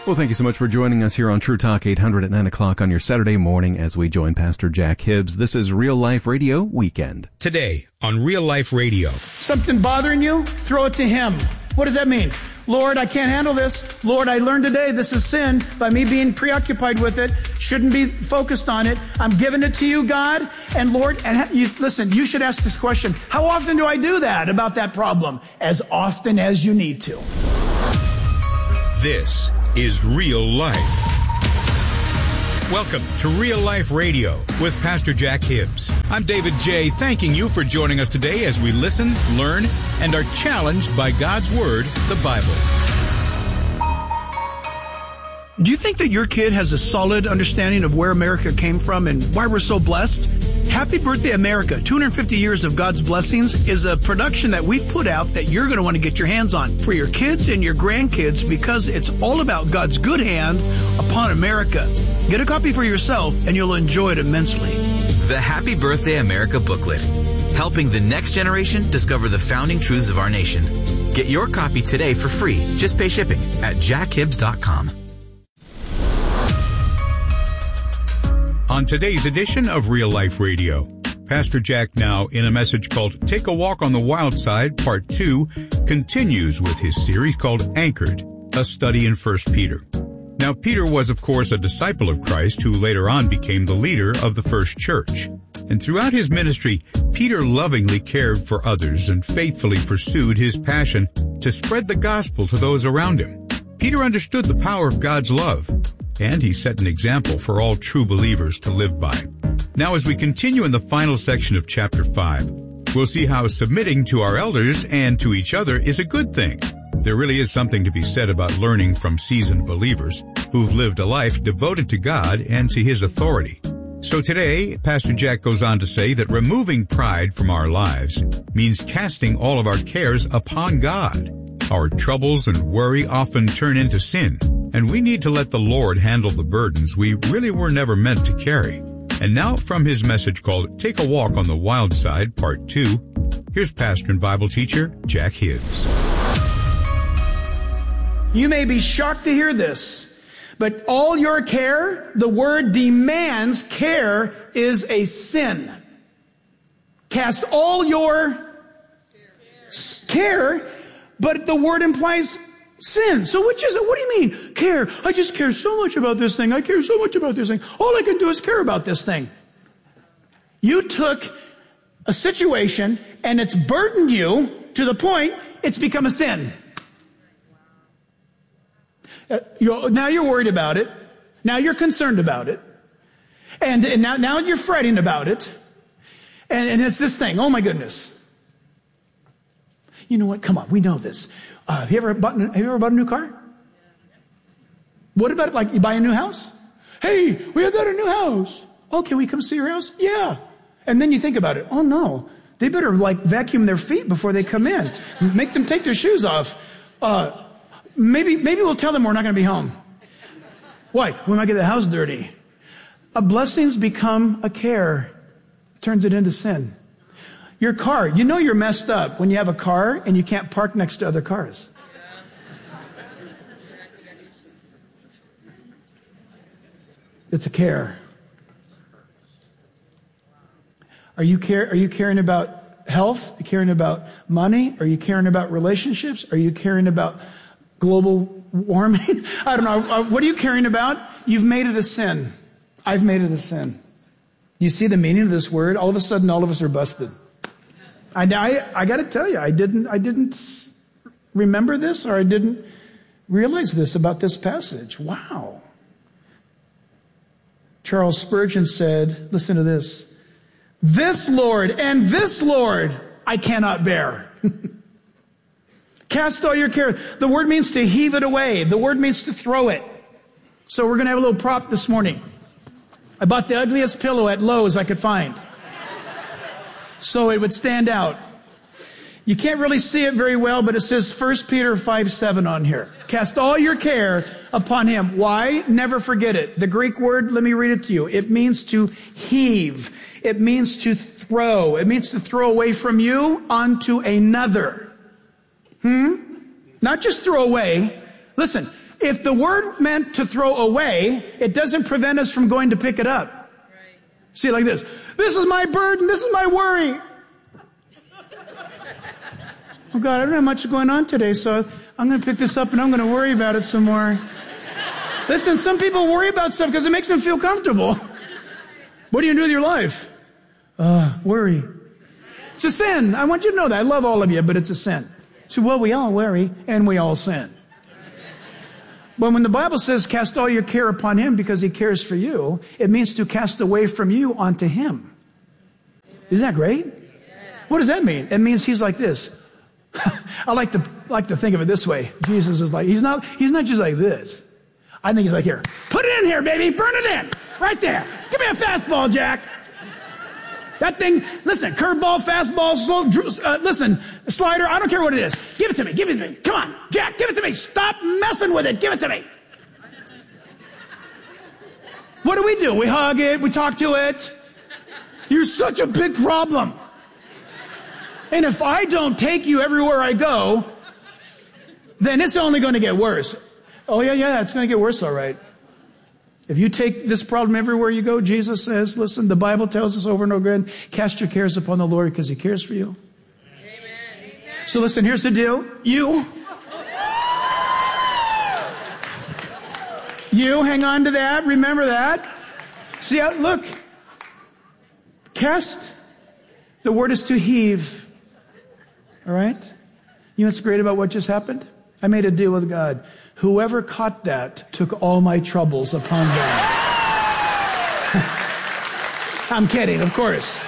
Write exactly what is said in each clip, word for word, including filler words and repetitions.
Well, thank you so much for joining us here on True Talk eight hundred at nine o'clock on your Saturday morning as we join Pastor Jack Hibbs. This is Real Life Radio Weekend. Today on Real Life Radio. Something bothering you? Throw it to Him. What does that mean? Lord, I can't handle this. Lord, I learned today this is sin by me being preoccupied with it. Shouldn't be focused on it. I'm giving it to you, God. And Lord, and you, listen, you should ask this question. How often do I do that about that problem? As often as you need to. This is Real Life. Welcome to Real Life Radio with Pastor Jack Hibbs. I'm David J., thanking you for joining us today as we listen, learn, and are challenged by God's Word, the Bible. Do you think that your kid has a solid understanding of where America came from and why we're so blessed? Happy Birthday America, two hundred fifty years of God's Blessings, is a production that we've put out that you're going to want to get your hands on for your kids and your grandkids because it's all about God's good hand upon America. Get a copy for yourself and you'll enjoy it immensely. The Happy Birthday America booklet, helping the next generation discover the founding truths of our nation. Get your copy today for free. Just pay shipping at jack hibbs dot com. On today's edition of Real Life Radio, Pastor Jack, now in a message called Take a Walk on the Wild Side, Part two, continues with his series called Anchored, a study in First Peter. Now, Peter was, of course, a disciple of Christ who later on became the leader of the first church. And throughout his ministry, Peter lovingly cared for others and faithfully pursued his passion to spread the gospel to those around him. Peter understood the power of God's love, and he set an example for all true believers to live by. Now, as we continue in the final section of chapter five, we'll see how submitting to our elders and to each other is a good thing. There really is something to be said about learning from seasoned believers who've lived a life devoted to God and to His authority. So today, Pastor Jack goes on to say that removing pride from our lives means casting all of our cares upon God. Our troubles and worry often turn into sin, and we need to let the Lord handle the burdens we really were never meant to carry. And now, from his message called Take a Walk on the Wild Side, Part two, here's pastor and Bible teacher Jack Hibbs. You may be shocked to hear this, but all your care, the word demands care, is a sin. Cast all your care, but the word implies sin. So which is it? What do you mean? Care. I just care so much about this thing. I care so much about this thing. All I can do is care about this thing. You took a situation and it's burdened you to the point it's become a sin. Uh, you're, now you're worried about it. Now you're concerned about it. And, and now, now you're fretting about it. And, and it's this thing. Oh my goodness. You know what? Come on. We know this. Uh, have you ever bought, have you ever bought a new car? What about like you buy a new house? Hey, we got a new house. Oh, can we come see your house? Yeah. And then you think about it. Oh no, they better like vacuum their feet before they come in. Make them take their shoes off. Uh, maybe, maybe we'll tell them we're not going to be home. Why? We might get the house dirty. A blessing's become a care. Turns it into sin. Your car, you know you're messed up when you have a car and you can't park next to other cars. It's a care. Are you care? Are you caring about health? Are you caring about money? Are you caring about relationships? Are you caring about global warming? I don't know. What are you caring about? You've made it a sin. I've made it a sin. You see the meaning of this word? All of a sudden, all of us are busted. I, I, I got to tell you, I didn't, I didn't remember this, or I didn't realize this about this passage. Wow. Charles Spurgeon said, listen to this. This Lord and this Lord I cannot bear. Cast all your care. The word means to heave it away. The word means to throw it. So we're going to have a little prop this morning. I bought the ugliest pillow at Lowe's I could find, so it would stand out. You can't really see it very well, but it says First Peter five seven on here. Cast all your care upon Him. Why? Never forget it. The Greek word, let me read it to you. It means to heave. It means to throw. It means to throw away from you onto another. Hmm? Not just throw away. Listen, if the word meant to throw away, it doesn't prevent us from going to pick it up. Right. See, like this. This is my burden. This is my worry. Oh, God, I don't have much going on today, so I'm going to pick this up and I'm going to worry about it some more. Listen, some people worry about stuff because it makes them feel comfortable. What do you do with your life? Uh, worry. It's a sin. I want you to know that. I love all of you, but it's a sin. So, well, we all worry and we all sin. But when the Bible says cast all your care upon Him because He cares for you, it means to cast away from you onto Him. Isn't that great? What does that mean? It means He's like this. I like to like to think of it this way. Jesus is like, He's not He's not just like this. I think He's like, here, put it in here, baby, burn it in. Right there. Give me a fastball, Jack. That thing, listen, curveball, fastball, slow, uh, listen, slider, I don't care what it is. Give it to me, give it to me. Come on, Jack, give it to me. Stop messing with it. Give it to me. What do we do? We hug it, we talk to it. You're such a big problem. And if I don't take you everywhere I go, then it's only going to get worse. Oh, yeah, yeah, it's going to get worse, all right. If you take this problem everywhere you go, Jesus says, listen, the Bible tells us over and over again, cast your cares upon the Lord because He cares for you. Amen. So listen, here's the deal. You, you hang on to that. Remember that. See, look, cast, the word is to heave. All right? You know what's great about what just happened? I made a deal with God. Whoever caught that took all my troubles upon them. I'm kidding, of course.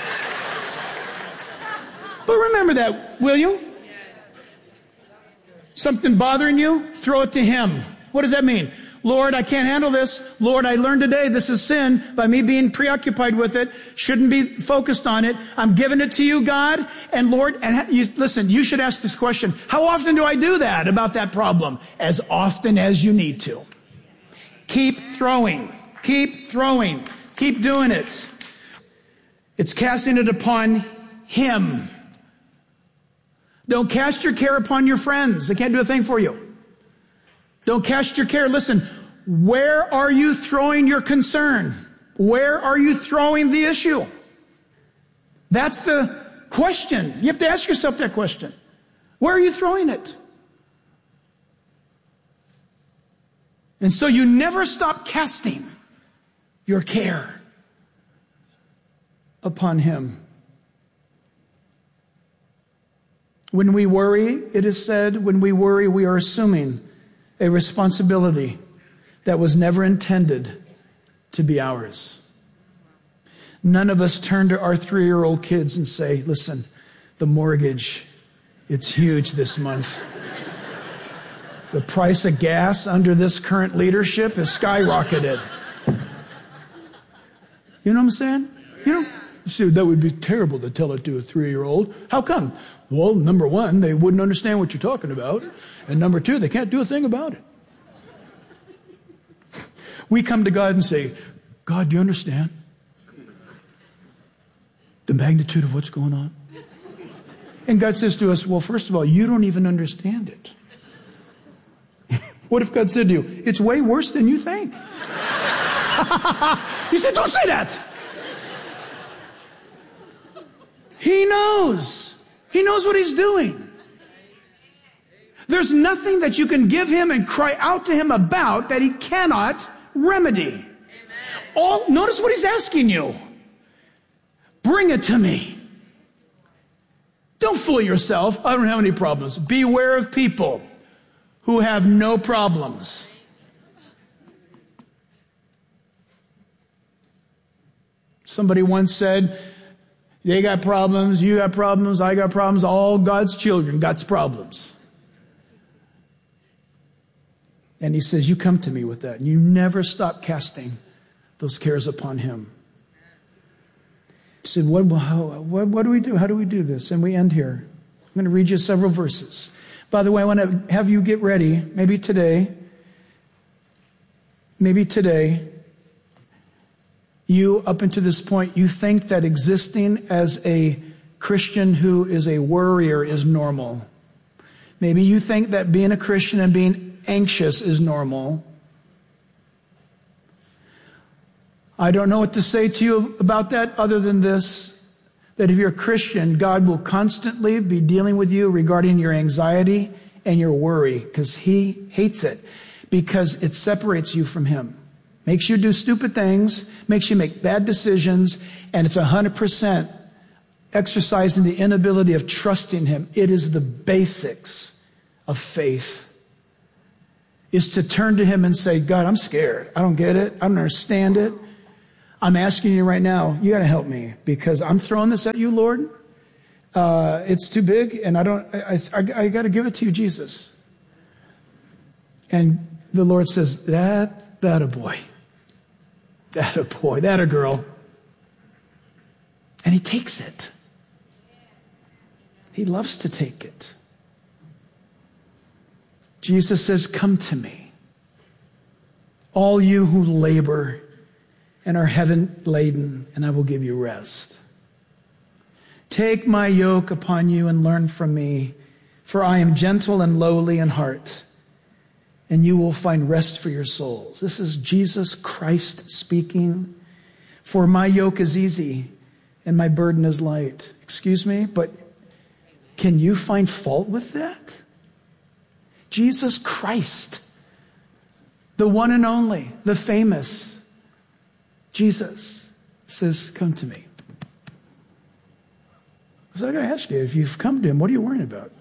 But remember that, will you? Something bothering you? Throw it to Him. What does that mean? Lord, I can't handle this. Lord, I learned today this is sin by me being preoccupied with it. Shouldn't be focused on it. I'm giving it to you, God. And Lord, and you, listen, you should ask this question. How often do I do that about that problem? As often as you need to. Keep throwing. Keep throwing. Keep doing it. It's casting it upon Him. Don't cast your care upon your friends. They can't do a thing for you. Don't cast your care. Listen, where are you throwing your concern? Where are you throwing the issue? That's the question. You have to ask yourself that question. Where are you throwing it? And so you never stop casting your care upon Him. When we worry, it is said, when we worry, we are assuming a responsibility that was never intended to be ours. None of us turn to our three-year-old kids and say, listen, the mortgage, it's huge this month. The price of gas under this current leadership has skyrocketed. You know what I'm saying? You know, you say, that would be terrible to tell it to a three-year-old. How come? Well, number one, they wouldn't understand what you're talking about. And number two, they can't do a thing about it. We come to God and say, God, do you understand the magnitude of what's going on? And God says to us, well, first of all, you don't even understand it. What if God said to you, it's way worse than you think? You said, don't say that. He knows. He knows what He's doing. There's nothing that you can give Him and cry out to Him about that He cannot remedy. Amen. All, notice what He's asking you. Bring it to me. Don't fool yourself. I don't have any problems. Beware of people who have no problems. Somebody once said, they got problems, you got problems, I got problems, all God's children got problems. And He says, you come to me with that. And you never stop casting those cares upon Him. He said, what, how, what, what do we do? How do we do this? And we end here. I'm going to read you several verses. By the way, I want to have you get ready. Maybe today, maybe today, you, up until this point, you think that existing as a Christian who is a worrier is normal. Maybe you think that being a Christian and being anxious is normal. I don't know what to say to you about that other than this, that if you're a Christian, God will constantly be dealing with you regarding your anxiety and your worry, because He hates it, because it separates you from Him. Makes you do stupid things, makes you make bad decisions, and it's one hundred percent exercising the inability of trusting Him. It is the basics of faith, is to turn to Him and say, God, I'm scared. I don't get it. I don't understand it. I'm asking you right now, you got to help me, because I'm throwing this at you, Lord. Uh, it's too big, and I don't. I, I, I got to give it to you, Jesus. And the Lord says, that, that a boy, that a boy, that a girl. And He takes it. He loves to take it. Jesus says, come to me, all you who labor and are heavy laden, and I will give you rest. Take my yoke upon you and learn from me, for I am gentle and lowly in heart, and you will find rest for your souls. This is Jesus Christ speaking. For my yoke is easy and my burden is light. Excuse me, but can you find fault with that? Jesus Christ, the one and only, the famous Jesus, says, come to me. So I got to ask you, if you've come to Him, what are you worrying about?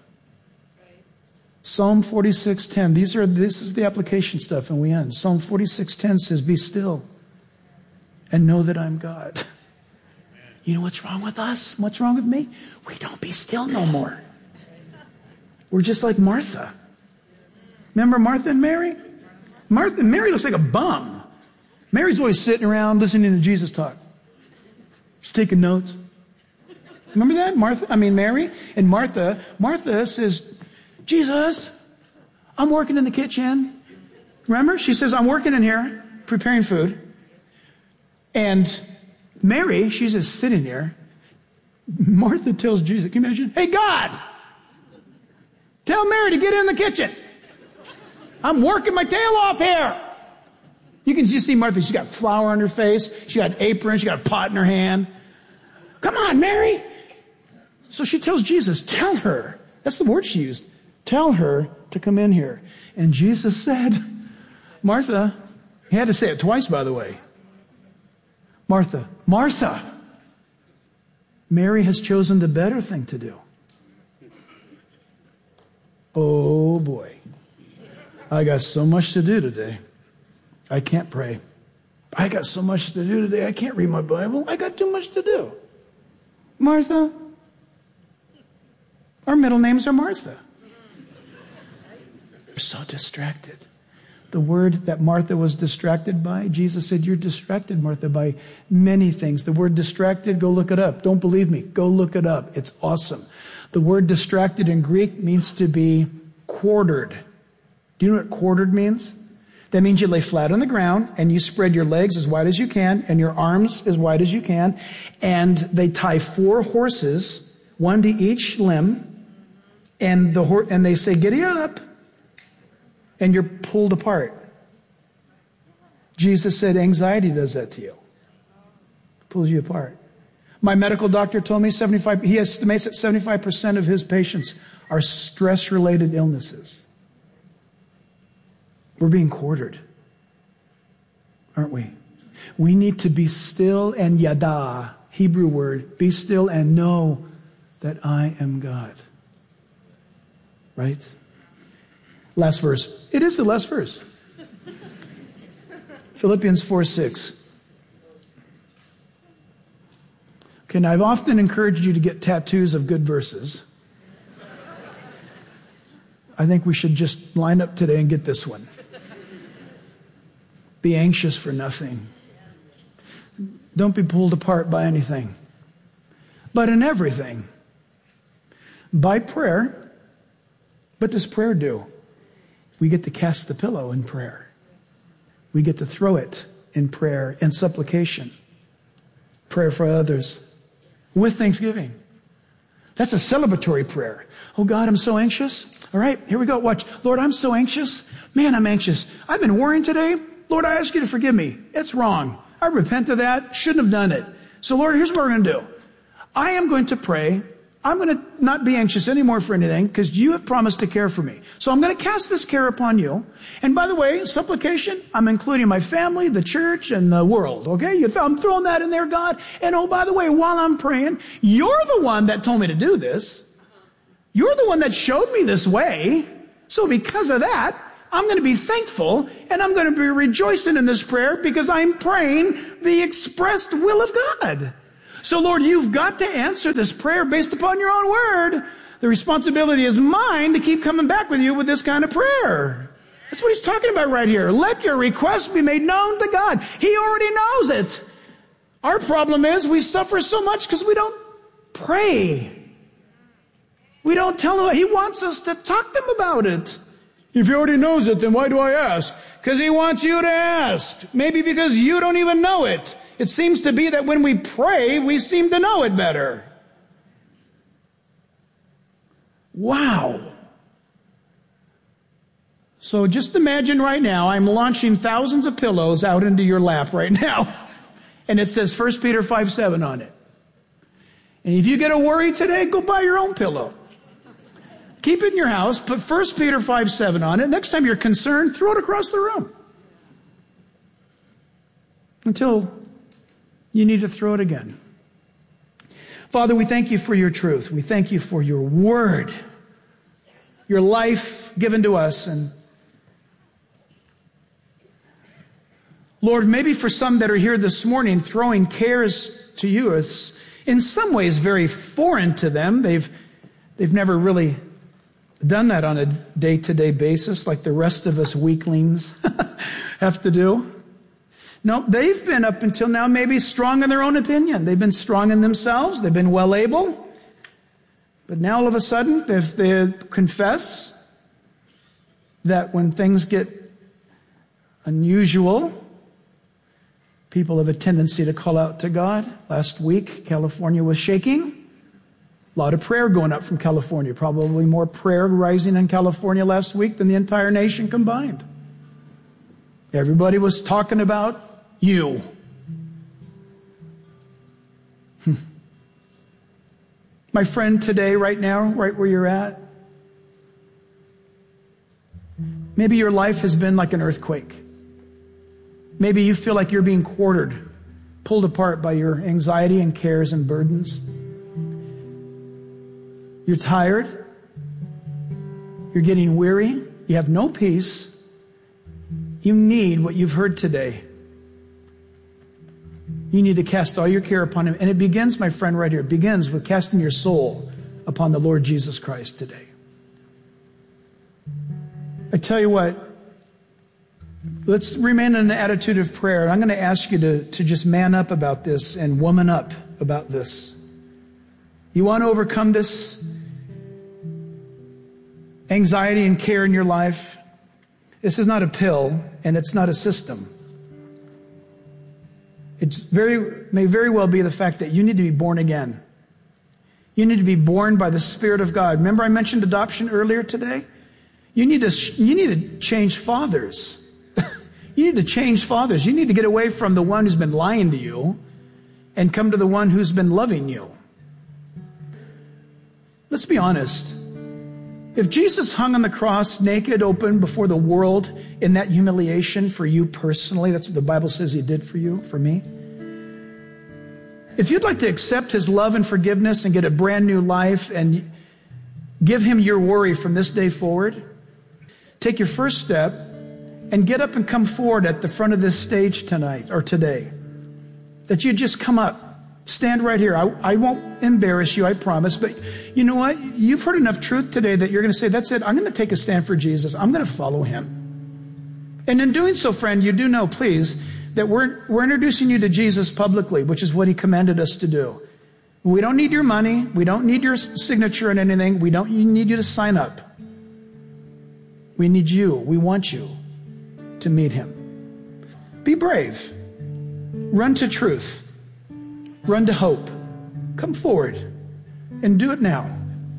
Psalm forty-six ten. These are this is the application stuff, and we end. Psalm forty-six ten says, be still and know that I'm God. You know what's wrong with us? What's wrong with me? We don't be still no more. We're just like Martha. Remember Martha and Mary? Martha, Mary looks like a bum. Mary's always sitting around listening to Jesus talk. She's taking notes. Remember that? Martha, I mean Mary? And Martha, Martha says, Jesus, I'm working in the kitchen. Remember? She says, I'm working in here, preparing food. And Mary, she's just sitting there. Martha tells Jesus, can you imagine? Hey, God, tell Mary to get in the kitchen. I'm working my tail off here. You can just see Martha. She's got flour on her face. She got an apron. She got a pot in her hand. Come on, Mary. So she tells Jesus, tell her. That's the word she used. Tell her to come in here. And Jesus said, Martha, he had to say it twice, by the way. Martha, Martha, Mary has chosen the better thing to do. Oh boy. I got so much to do today. I can't pray. I got so much to do today. I can't read my Bible. I got too much to do. Martha. Our middle names are Martha. We're so distracted. The word that Martha was distracted by, Jesus said, you're distracted, Martha, by many things. The word distracted, go look it up. Don't believe me. Go look it up. It's awesome. The word distracted in Greek means to be quartered. Do you know what quartered means? That means you lay flat on the ground and you spread your legs as wide as you can and your arms as wide as you can. And they tie four horses, one to each limb. And the hor- and they say, giddy up. And you're pulled apart. Jesus said anxiety does that to you. Pulls you apart. My medical doctor told me seventy-five, he estimates that seventy-five percent of his patients are stress-related illnesses. We're being quartered, aren't we? We need to be still and yada, Hebrew word, be still and know that I am God. Right? Last verse. It is the last verse. Philippians four six. Okay, now I've often encouraged you to get tattoos of good verses. I think we should just line up today and get this one. Be anxious for nothing. Don't be pulled apart by anything. But in everything, by prayer. What does prayer do? We get to cast the pillow in prayer. We get to throw it in prayer and supplication. Prayer for others. With thanksgiving. That's a celebratory prayer. Oh God, I'm so anxious. All right, here we go. Watch. Lord, I'm so anxious. Man, I'm anxious. I've been worrying today. Lord, I ask you to forgive me. It's wrong. I repent of that. Shouldn't have done it. So Lord, here's what we're going to do. I am going to pray. I'm going to not be anxious anymore for anything because you have promised to care for me. So I'm going to cast this care upon you. And by the way, supplication, I'm including my family, the church, and the world. Okay? I'm throwing that in there, God. And oh, by the way, while I'm praying, you're the one that told me to do this. You're the one that showed me this way. So because of that, I'm going to be thankful and I'm going to be rejoicing in this prayer because I'm praying the expressed will of God. So Lord, you've got to answer this prayer based upon your own word. The responsibility is mine to keep coming back with you with this kind of prayer. That's what he's talking about right here. Let your request be made known to God. He already knows it. Our problem is we suffer so much because we don't pray. We don't tell him. He wants us to talk to him about it. If he already knows it, then why do I ask? Because he wants you to ask. Maybe because you don't even know it. It seems to be that when we pray, we seem to know it better. Wow. So just imagine right now, I'm launching thousands of pillows out into your lap right now. And it says First Peter five seven on it. And if you get a worry today, go buy your own pillow. Keep it in your house, put First Peter five seven on it. Next time you're concerned, throw it across the room. Until you need to throw it again. Father, we thank you for your truth. We thank you for your word, your life given to us. And Lord, maybe for some that are here this morning, throwing cares to you is in some ways very foreign to them. They've, they've never really done that on a day-to-day basis like the rest of us weaklings have to do. No, they've been up until now maybe strong in their own opinion. They've been strong in themselves. They've been well able. But now all of a sudden, if they confess that when things get unusual, people have a tendency to call out to God. Last week, California was shaking. A lot of prayer going up from California. Probably more prayer rising in California last week than the entire nation combined. Everybody was talking about you. Hmm. My friend, today, right now, right where you're at, maybe your life has been like an earthquake. Maybe you feel like you're being quartered, pulled apart by your anxiety and cares and burdens. You're tired. You're getting weary. You have no peace. You need what you've heard today. You need to cast all your care upon him. And it begins, my friend, right here. It begins with casting your soul upon the Lord Jesus Christ today. I tell you what, let's remain in an attitude of prayer. I'm going to ask you to, to just man up about this and woman up about this. You want to overcome this anxiety and care in your life? This is not a pill, and it's not a system. It's very, may very well be the fact that you need to be born again. You need to be born by the Spirit of God. Remember I mentioned adoption earlier today? You need to, you need to change fathers. You need to change fathers. You need to get away from the one who's been lying to you and come to the one who's been loving you. Let's be honest. If Jesus hung on the cross naked, open before the world in that humiliation for you personally, that's what the Bible says he did for you, for me. If you'd like to accept his love and forgiveness and get a brand new life and give him your worry from this day forward, take your first step and get up and come forward at the front of this stage tonight or today. That you just come up. Stand right here. I, I won't embarrass you, I promise. But you know what? You've heard enough truth today that you're going to say, that's it. I'm going to take a stand for Jesus. I'm going to follow him. And in doing so, friend, you do know, please, that we're, we're introducing you to Jesus publicly, which is what he commanded us to do. We don't need your money. We don't need your signature on anything. We don't need you to sign up. We need you. We want you to meet him. Be brave. Run to truth. Run to hope. Come forward. And do it now.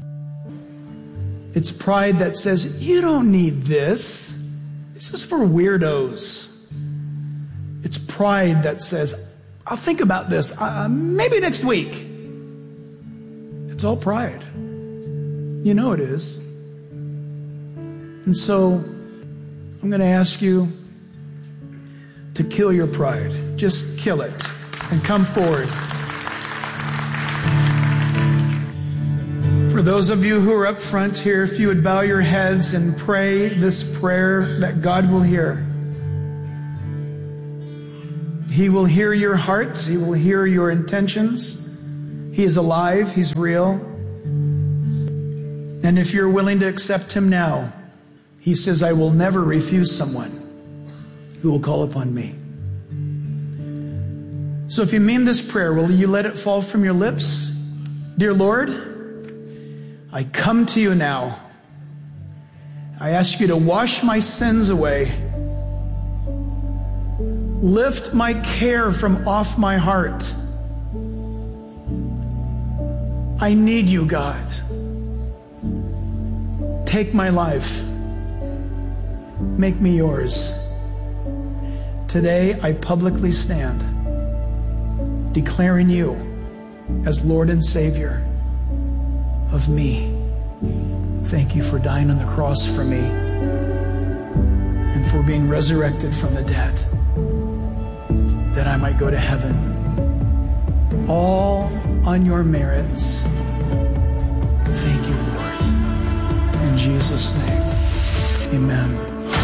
It's pride that says, you don't need this. This is for weirdos. It's pride that says, I'll think about this. Uh, maybe next week. It's all pride. You know it is. And so I'm going to ask you to kill your pride. Just kill it and come forward. For those of you who are up front here, if you would bow your heads and pray this prayer that God will hear. He will hear your hearts. He will hear your intentions. He is alive. He's real. And if you're willing to accept Him now, He says, I will never refuse someone who will call upon me. So if you mean this prayer, will you let it fall from your lips? Dear Lord, I come to you now. I ask you to wash my sins away. Lift my care from off my heart. I need you, God. Take my life. Make me yours. Today I publicly stand, declaring you as Lord and Savior of me. Thank you for dying on the cross for me and for being resurrected from the dead, that I might go to heaven. All on your merits. Thank you, Lord. In Jesus' name, amen.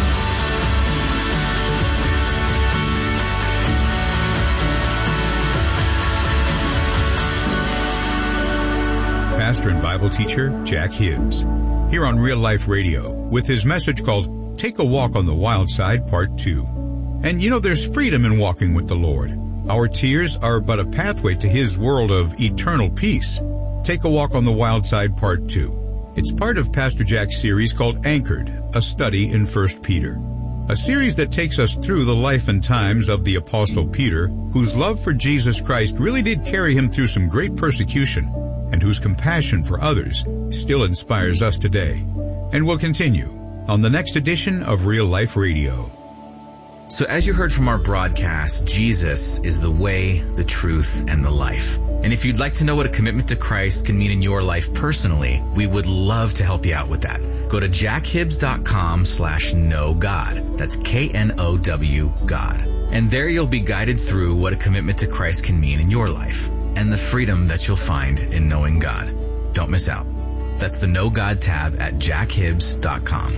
Pastor and Bible teacher Jack Hibbs, here on Real Life Radio, with his message called Take a Walk on the Wild Side, Part two. And you know, there's freedom in walking with the Lord. Our tears are but a pathway to His world of eternal peace. Take a Walk on the Wild Side, Part two. It's part of Pastor Jack's series called Anchored, a study in First Peter. A series that takes us through the life and times of the Apostle Peter, whose love for Jesus Christ really did carry him through some great persecution, and whose compassion for others still inspires us today. And we'll continue on the next edition of Real Life Radio. So as you heard from our broadcast, Jesus is the way, the truth, and the life. And if you'd like to know what a commitment to Christ can mean in your life personally, we would love to help you out with that. Go to jackhibbs.com slash know God. That's K N O W God. And there you'll be guided through what a commitment to Christ can mean in your life, and the freedom that you'll find in knowing God. Don't miss out. That's the Know God tab at jackhibbs dot com.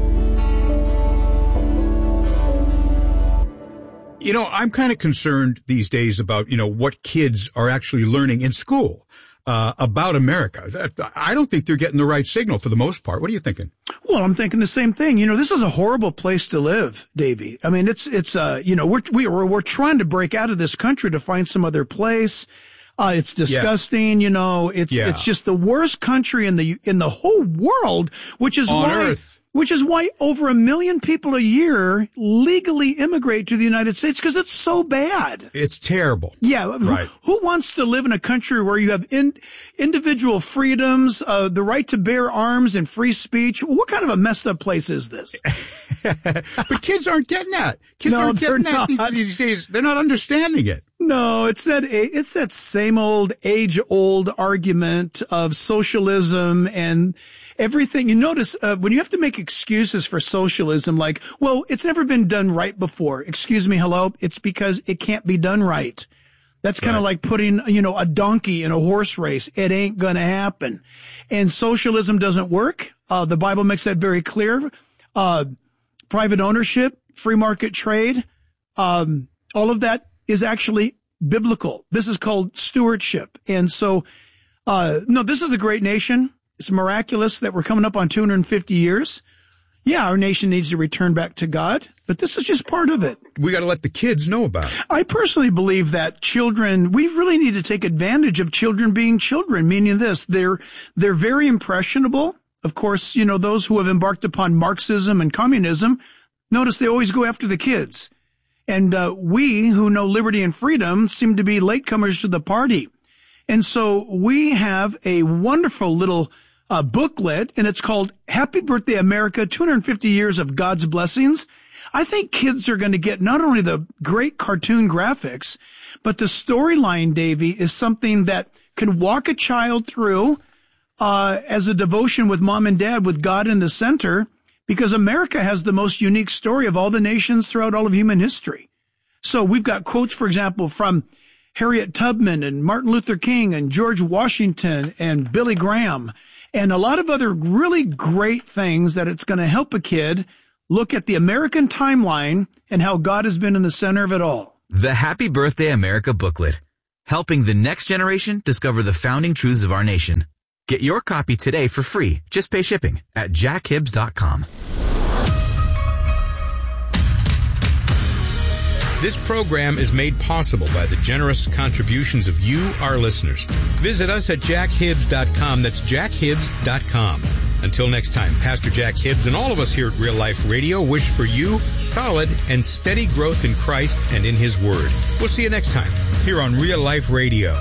You know, I'm kind of concerned these days about, you know, what kids are actually learning in school uh, about America. I don't think they're getting the right signal for the most part. What are you thinking? Well, I'm thinking the same thing. You know, this is a horrible place to live, Davey. I mean, it's, it's, uh, you know, we're, we're, we're trying to break out of this country to find some other place. Uh, it's disgusting, yeah. you know, it's, yeah. it's just the worst country in the, in the whole world, which is On why, earth. which is why over a million people a year legally immigrate to the United States, because it's so bad. It's terrible. Yeah. Right. Who, who wants to live in a country where you have in, individual freedoms, uh, the right to bear arms and free speech? What kind of a messed up place is this? But kids aren't getting that. Kids No, aren't getting they're that not. these days. They're not understanding it. No, it's that, it's that same old age old argument of socialism and everything. You notice, uh, when you have to make excuses for socialism, like, well, it's never been done right before. Excuse me. Hello. It's because it can't be done right. That's kind of Right. like putting, you know, a donkey in a horse race. It ain't going to happen. And socialism doesn't work. Uh, the Bible makes that very clear. Uh, private ownership, free market trade, um, all of that is actually biblical. This is called stewardship. And so, uh, no, this is a great nation. It's miraculous that we're coming up on two hundred fifty years. Yeah, our nation needs to return back to God, but this is just part of it. We got to let the kids know about it. I personally believe that children, we really need to take advantage of children being children, meaning this, they're, they're very impressionable. Of course, you know, those who have embarked upon Marxism and communism, notice they always go after the kids. And uh, we who know liberty and freedom seem to be latecomers to the party. And so we have a wonderful little uh, booklet, and it's called Happy Birthday America, two hundred fifty Years of God's Blessings. I think kids are going to get not only the great cartoon graphics, but the storyline, Davy, is something that can walk a child through uh as a devotion with mom and dad, with God in the center, because America has the most unique story of all the nations throughout all of human history. So we've got quotes, for example, from Harriet Tubman and Martin Luther King and George Washington and Billy Graham, and a lot of other really great things that it's going to help a kid look at the American timeline and how God has been in the center of it all. The Happy Birthday America booklet, helping the next generation discover the founding truths of our nation. Get your copy today for free. Just pay shipping at jack hibbs dot com. This program is made possible by the generous contributions of you, our listeners. Visit us at jack hibbs dot com. That's jack hibbs dot com. Until next time, Pastor Jack Hibbs and all of us here at Real Life Radio wish for you solid and steady growth in Christ and in His Word. We'll see you next time here on Real Life Radio.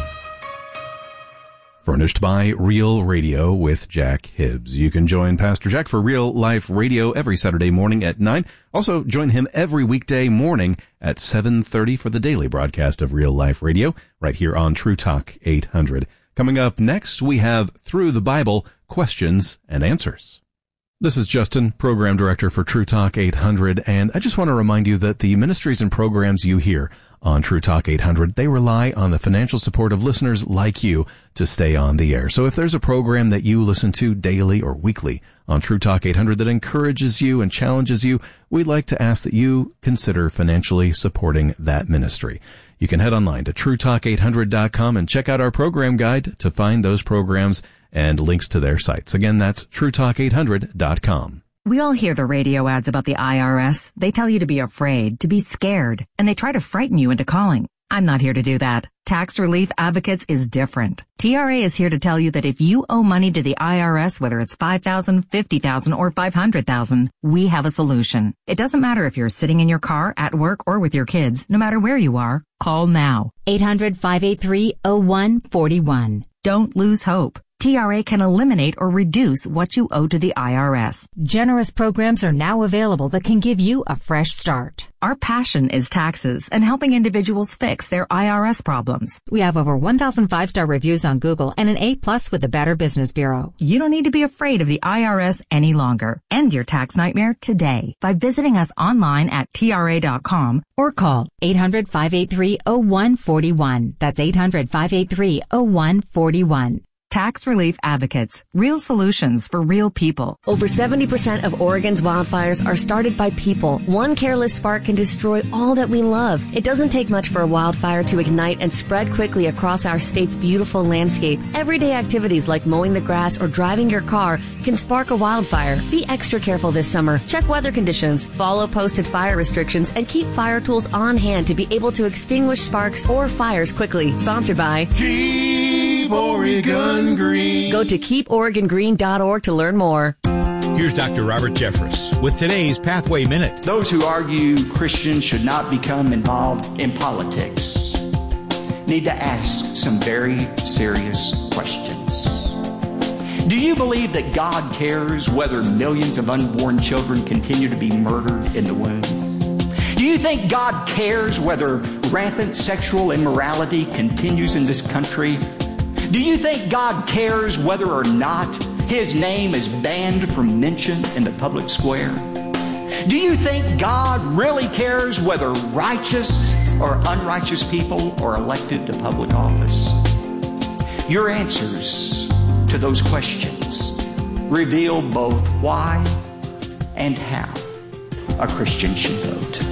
Furnished by Real Radio with Jack Hibbs. You can join Pastor Jack for Real Life Radio every Saturday morning at nine. Also, join him every weekday morning at seven thirty for the daily broadcast of Real Life Radio, right here on True Talk eight hundred. Coming up next, we have Through the Bible, Questions and Answers. This is Justin, Program Director for True Talk eight hundred, and I just want to remind you that the ministries and programs you hear on True Talk eight hundred, they rely on the financial support of listeners like you to stay on the air. So if there's a program that you listen to daily or weekly on True Talk eight hundred that encourages you and challenges you, we'd like to ask that you consider financially supporting that ministry. You can head online to true talk eight hundred dot com and check out our program guide to find those programs and links to their sites. Again, that's true talk eight hundred dot com. We all hear the radio ads about the I R S. They tell you to be afraid, to be scared, and they try to frighten you into calling. I'm not here to do that. Tax Relief Advocates is different. T R A is here to tell you that if you owe money to the I R S, whether it's five thousand dollars, fifty thousand dollars, or five hundred thousand dollars, we have a solution. It doesn't matter if you're sitting in your car, at work, or with your kids. No matter where you are, call now. eight hundred, five eight three, oh one four one. Don't lose hope. T R A can eliminate or reduce what you owe to the I R S. Generous programs are now available that can give you a fresh start. Our passion is taxes and helping individuals fix their I R S problems. We have over one thousand five-star reviews on Google and an A plus with the Better Business Bureau. You don't need to be afraid of the I R S any longer. End your tax nightmare today by visiting us online at T R A dot com or call eight hundred, five eight three, oh one four one. That's eight hundred, five eight three, oh one four one. Tax Relief Advocates. Real solutions for real people. Over seventy percent of Oregon's wildfires are started by people. One careless spark can destroy all that we love. It doesn't take much for a wildfire to ignite and spread quickly across our state's beautiful landscape. Everyday activities like mowing the grass or driving your car can spark a wildfire. Be extra careful this summer. Check weather conditions, follow posted fire restrictions, and keep fire tools on hand to be able to extinguish sparks or fires quickly. Sponsored by Keep Oregon Green. Go to keep oregon green dot org to learn more. Here's Doctor Robert Jeffress with today's Pathway Minute. Those who argue Christians should not become involved in politics need to ask some very serious questions. Do you believe that God cares whether millions of unborn children continue to be murdered in the womb? Do you think God cares whether rampant sexual immorality continues in this country? Do you think God cares whether or not His name is banned from mention in the public square? Do you think God really cares whether righteous or unrighteous people are elected to public office? Your answers to those questions reveal both why and how a Christian should vote.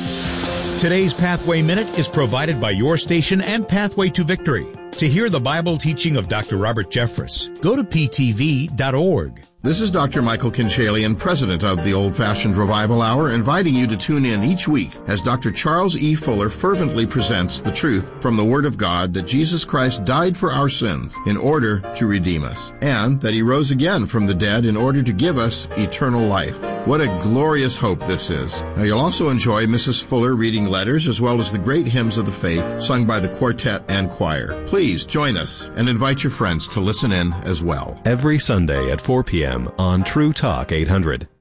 Today's Pathway Minute is provided by your station and Pathway to Victory. To hear the Bible teaching of Doctor Robert Jeffress, go to P T V dot org. This is Doctor Michael Kinchalian, president of the Old Fashioned Revival Hour, inviting you to tune in each week as Doctor Charles E. Fuller fervently presents the truth from the Word of God that Jesus Christ died for our sins in order to redeem us, and that He rose again from the dead in order to give us eternal life. What a glorious hope this is. Now, you'll also enjoy Missus Fuller reading letters as well as the great hymns of the faith sung by the quartet and choir. Please join us and invite your friends to listen in as well. Every Sunday at four p.m. on True Talk eight hundred.